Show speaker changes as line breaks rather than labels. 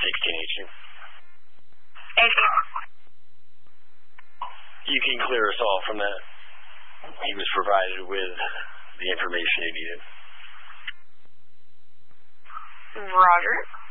1618.
18.
You can clear us all from that. He was provided with the information he needed.
Roger.